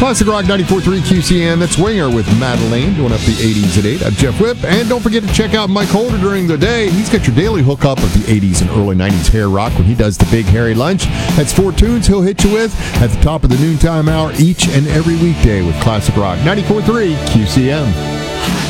Classic Rock 94.3 QCN. That's Winger with Madeline doing up the 80s at 8. I'm Jeff Whip. And don't forget to check out Mike Holder during the day. He's got your daily hookup of the 80s and early 90s hair rock when he does the Big Hairy Lunch. That's 4 tunes he'll hit you with at the top of the noontime hour each and every weekday with Classic Rock 94.3 QCN.